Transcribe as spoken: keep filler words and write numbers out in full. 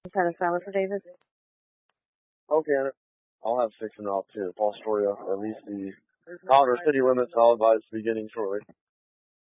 Kind of silent for David. Okay, I'll have six and off too. Paul Storia, at least the outer city limits, I'll advise beginning shortly.